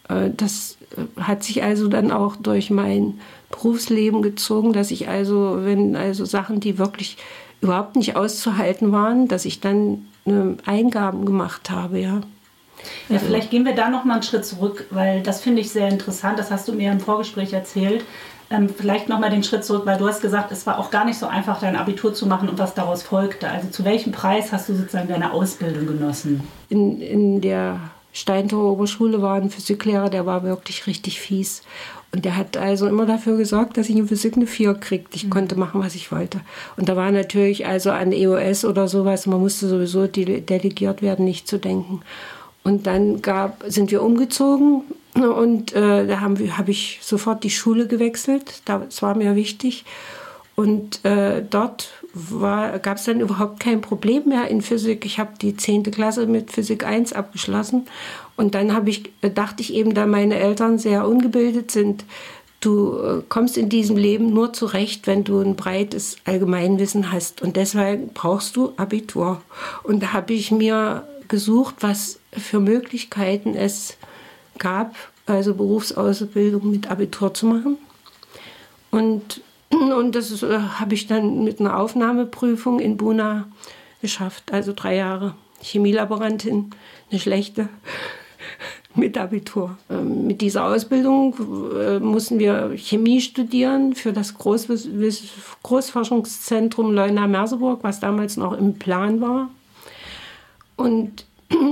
Das hat sich also dann auch durch mein Berufsleben gezogen, dass ich also, wenn also Sachen, die wirklich überhaupt nicht auszuhalten waren, dass ich dann Eingaben gemacht habe, ja. Ja, vielleicht gehen wir da noch mal einen Schritt zurück, weil das finde ich sehr interessant. Das hast du mir im Vorgespräch erzählt. Vielleicht noch mal den Schritt zurück, weil du hast gesagt, es war auch gar nicht so einfach, dein Abitur zu machen und was daraus folgte. Also zu welchem Preis hast du sozusagen deine Ausbildung genossen? In der Steintorer Oberschule war ein Physiklehrer, der war wirklich richtig fies. Und der hat also immer dafür gesorgt, dass ich in Physik eine 4 kriegte. Ich konnte machen, was ich wollte. Und da war natürlich also an EOS oder sowas, man musste sowieso delegiert werden, nicht zu denken. Und dann sind wir umgezogen und da habe ich sofort die Schule gewechselt. Das war mir wichtig. Und dort gab es dann überhaupt kein Problem mehr in Physik. Ich habe die 10. Klasse mit Physik 1 abgeschlossen. Und dann dachte ich eben, da meine Eltern sehr ungebildet sind, du kommst in diesem Leben nur zurecht, wenn du ein breites Allgemeinwissen hast. Und deshalb brauchst du Abitur. Und da habe ich mir gesucht, was für Möglichkeiten es gab, also Berufsausbildung mit Abitur zu machen. Und das habe ich dann mit einer Aufnahmeprüfung in Buna geschafft. Also 3 Jahre Chemielaborantin, eine schlechte, mit Abitur. Mit dieser Ausbildung mussten wir Chemie studieren für das Großforschungszentrum Leuna-Merseburg, was damals noch im Plan war. Und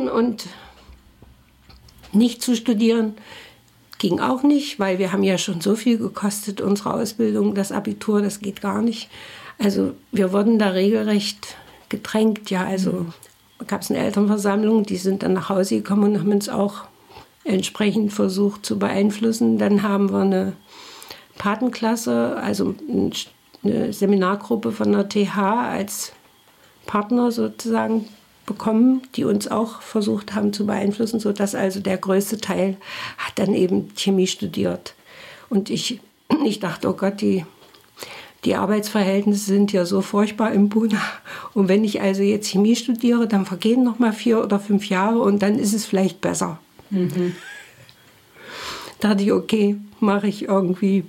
nicht zu studieren ging auch nicht, weil wir haben ja schon so viel gekostet, unsere Ausbildung, das Abitur, das geht gar nicht. Also wir wurden da regelrecht gedrängt. Ja, also gab es eine Elternversammlung, die sind dann nach Hause gekommen und haben uns auch entsprechend versucht zu beeinflussen. Dann haben wir eine Patenklasse, also eine Seminargruppe von der TH als Partner sozusagen bekommen, die uns auch versucht haben zu beeinflussen, sodass also der größte Teil hat dann eben Chemie studiert. Und ich dachte, oh Gott, die Arbeitsverhältnisse sind ja so furchtbar im Buna. Und wenn ich also jetzt Chemie studiere, dann vergehen noch mal 4 oder 5 Jahre und dann ist es vielleicht besser. Mhm. Da dachte ich, okay, mache ich irgendwie.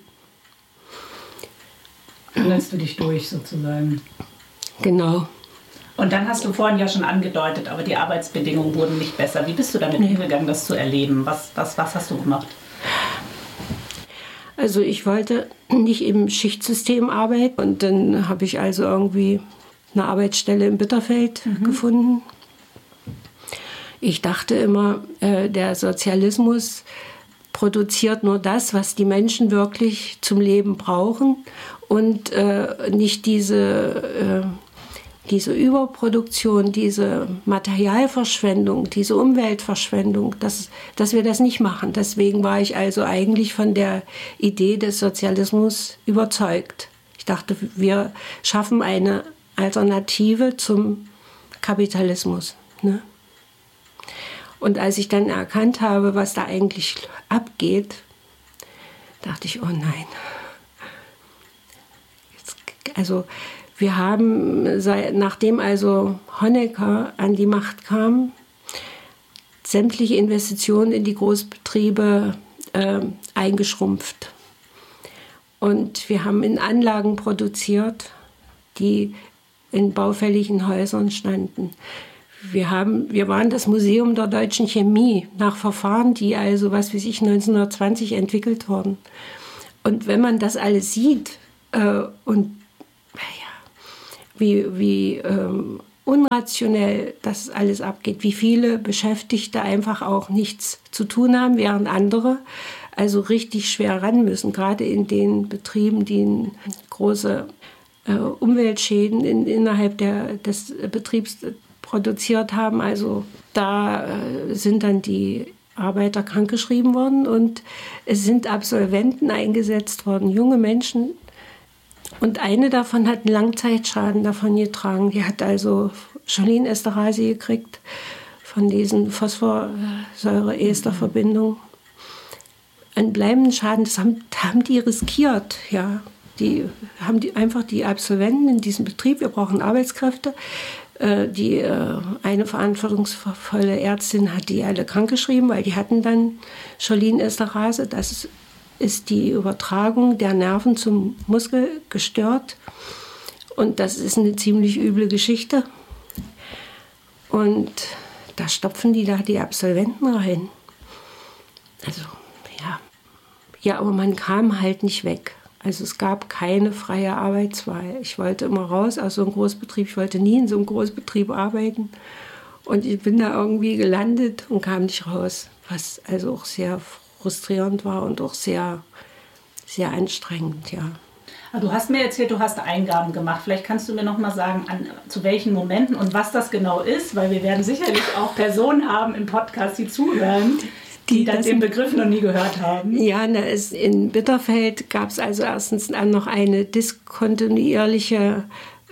Dann lässt du dich durch sozusagen. Genau. Und dann hast du vorhin ja schon angedeutet, aber die Arbeitsbedingungen wurden nicht besser. Wie bist du damit umgegangen, das zu erleben? Was hast du gemacht? Also ich wollte nicht im Schichtsystem arbeiten. Und dann habe ich also irgendwie eine Arbeitsstelle in Bitterfeld gefunden. Ich dachte immer, der Sozialismus produziert nur das, was die Menschen wirklich zum Leben brauchen und nicht diese Überproduktion, diese Materialverschwendung, diese Umweltverschwendung, dass wir das nicht machen. Deswegen war ich also eigentlich von der Idee des Sozialismus überzeugt. Ich dachte, wir schaffen eine Alternative zum Kapitalismus. Ne? Und als ich dann erkannt habe, was da eigentlich abgeht, dachte ich, oh nein. Wir haben, nachdem also Honecker an die Macht kam, sämtliche Investitionen in die Großbetriebe eingeschrumpft. Und wir haben in Anlagen produziert, die in baufälligen Häusern standen. Wir waren das Museum der deutschen Chemie nach Verfahren, die also, 1920 entwickelt wurden. Und wenn man das alles sieht und wie unrationell das alles abgeht, wie viele Beschäftigte einfach auch nichts zu tun haben, während andere also richtig schwer ran müssen, gerade in den Betrieben, die große Umweltschäden innerhalb des Betriebs produziert haben. Also da sind dann die Arbeiter krankgeschrieben worden und es sind Absolventen eingesetzt worden, junge Menschen. Und eine davon hat einen Langzeitschaden davon getragen. Die hat also Cholinesterase gekriegt von diesen Phosphorsäure-Ester-Verbindungen. Einen bleibenden Schaden, das haben die riskiert. Ja. Die Absolventen in diesem Betrieb, wir brauchen Arbeitskräfte, Eine verantwortungsvolle Ärztin hat die alle krankgeschrieben, weil die hatten dann Chorlin-Esterase. Das ist die Übertragung der Nerven zum Muskel gestört. Und das ist eine ziemlich üble Geschichte. Und da stopfen die da die Absolventen rein. Also, ja. Ja, aber man kam halt nicht weg. Also es gab keine freie Arbeitswahl. Ich wollte immer raus aus so einem Großbetrieb. Ich wollte nie in so einem Großbetrieb arbeiten. Und ich bin da irgendwie gelandet und kam nicht raus. Was also auch sehr frustrierend war und auch sehr, sehr anstrengend, ja. Du hast mir erzählt, du hast Eingaben gemacht. Vielleicht kannst du mir noch mal sagen, zu welchen Momenten und was das genau ist, weil wir werden sicherlich auch Personen haben im Podcast, die zuhören, die den Begriff noch nie gehört haben. Ja, in Bitterfeld gab es also erstens dann noch eine diskontinuierliche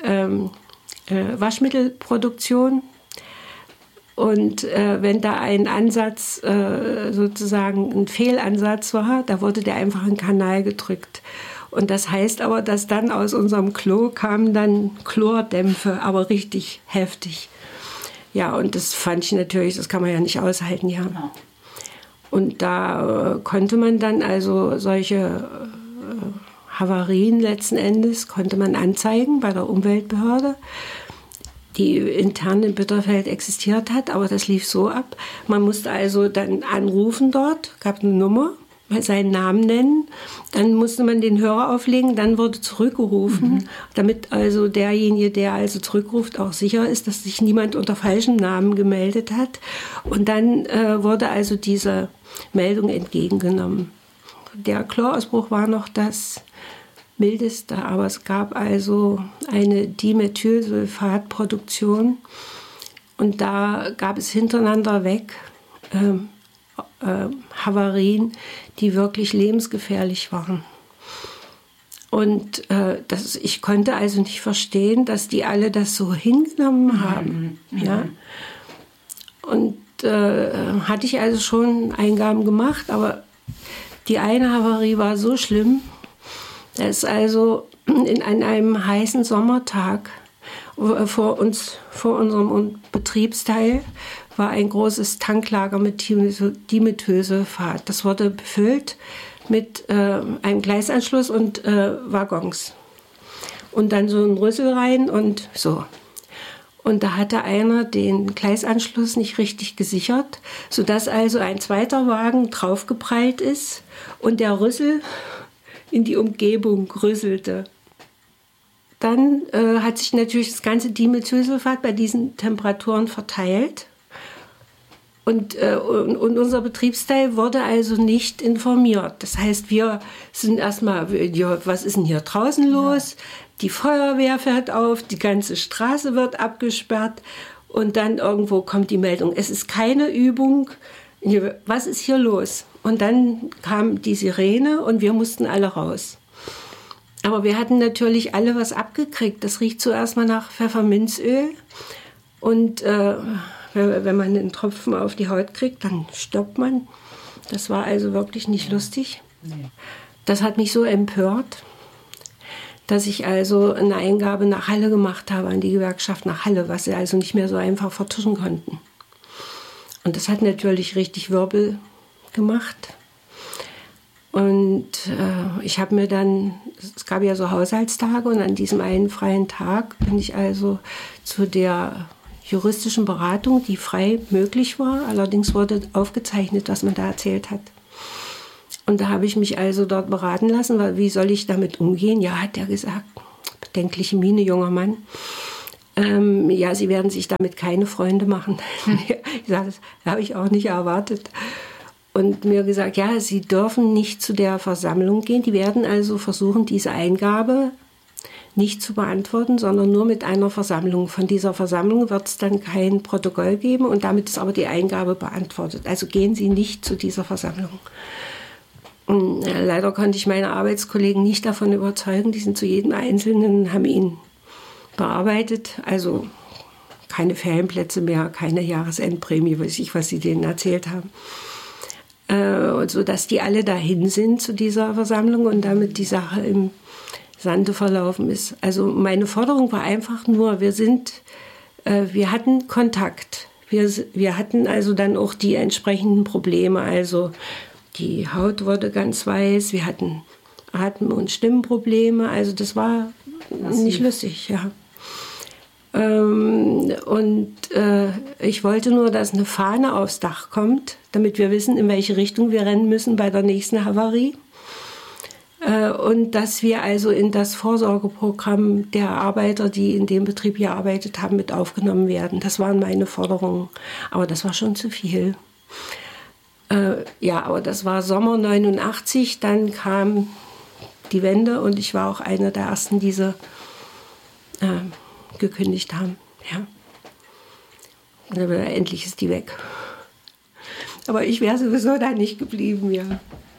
Waschmittelproduktion. Und wenn da ein Ansatz, sozusagen ein Fehlansatz war, da wurde der einfach in den Kanal gedrückt. Und das heißt aber, dass dann aus unserem Klo kamen dann Chlordämpfe, aber richtig heftig. Ja, und das fand ich natürlich, das kann man ja nicht aushalten, ja. Genau. Und da konnte man dann also solche Havarien letzten Endes, konnte man anzeigen bei der Umweltbehörde, die intern in Bitterfeld existiert hat, aber das lief so ab. Man musste also dann anrufen dort, gab eine Nummer, seinen Namen nennen, dann musste man den Hörer auflegen, dann wurde zurückgerufen, damit also derjenige, der also zurückruft, auch sicher ist, dass sich niemand unter falschem Namen gemeldet hat. Und dann wurde also diese Meldung entgegengenommen. Der Chlorausbruch war noch das mildeste, aber es gab also eine Dimethylsulfatproduktion und da gab es hintereinander weg Havarien, die wirklich lebensgefährlich waren. Und ich konnte also nicht verstehen, dass die alle das so hingenommen haben. Ja? Und hatte ich also schon Eingaben gemacht, aber die eine Havarie war so schlimm, dass also an einem heißen Sommertag vor unserem Betriebsteil war ein großes Tanklager mit Dimethylsulfat. Das wurde befüllt mit einem Gleisanschluss und Waggons. Und dann so ein Rüssel rein und so. Und da hatte einer den Gleisanschluss nicht richtig gesichert, sodass also ein zweiter Wagen draufgeprallt ist und der Rüssel in die Umgebung rüsselte. Dann hat sich natürlich das ganze Dimethylsulfat bei diesen Temperaturen verteilt. Und unser Betriebsteil wurde also nicht informiert. Das heißt, wir sind erstmal, was ist denn hier draußen los? Ja. Die Feuerwehr fährt auf, die ganze Straße wird abgesperrt und dann irgendwo kommt die Meldung, es ist keine Übung, was ist hier los? Und dann kam die Sirene und wir mussten alle raus. Aber wir hatten natürlich alle was abgekriegt. Das riecht zuerst mal nach Pfefferminzöl und wenn man einen Tropfen auf die Haut kriegt, dann stirbt man. Das war also wirklich nicht lustig. Das hat mich so empört, dass ich also eine Eingabe nach Halle gemacht habe, an die Gewerkschaft nach Halle, was sie also nicht mehr so einfach vertuschen konnten. Und das hat natürlich richtig Wirbel gemacht. Und ich habe mir dann, es gab ja so Haushaltstage und an diesem einen freien Tag bin ich also zu der juristischen Beratung, die frei möglich war. Allerdings wurde aufgezeichnet, was man da erzählt hat. Und da habe ich mich also dort beraten lassen, weil wie soll ich damit umgehen? Ja, hat er gesagt, bedenkliche Miene, junger Mann. Ja, Sie werden sich damit keine Freunde machen. Ich sage, das habe ich auch nicht erwartet. Und mir gesagt, ja, Sie dürfen nicht zu der Versammlung gehen. Die werden also versuchen, diese Eingabe nicht zu beantworten, sondern nur mit einer Versammlung. Von dieser Versammlung wird es dann kein Protokoll geben und damit ist aber die Eingabe beantwortet. Also gehen Sie nicht zu dieser Versammlung. Und leider konnte ich meine Arbeitskollegen nicht davon überzeugen. Die sind zu jedem Einzelnen, haben ihn bearbeitet. Also keine Ferienplätze mehr, keine Jahresendprämie, weiß ich, was sie denen erzählt haben. Sodass die alle dahin sind zu dieser Versammlung und damit die Sache im Sande verlaufen ist. Also meine Forderung war einfach nur, wir sind Wir hatten Kontakt. Wir hatten also dann auch die entsprechenden Probleme. Also die Haut wurde ganz weiß, wir hatten Atem- und Stimmprobleme. Also das war nicht lustig, ja. Ich wollte nur, dass eine Fahne aufs Dach kommt, damit wir wissen, in welche Richtung wir rennen müssen bei der nächsten Havarie. Und dass wir also in das Vorsorgeprogramm der Arbeiter, die in dem Betrieb gearbeitet haben, mit aufgenommen werden. Das waren meine Forderungen. Aber das war schon zu viel. Ja, aber das war Sommer 89. Dann kam die Wende und ich war auch eine der ersten, die sie gekündigt haben. Ja. Und dann, endlich ist die weg. Aber ich wäre sowieso da nicht geblieben, ja.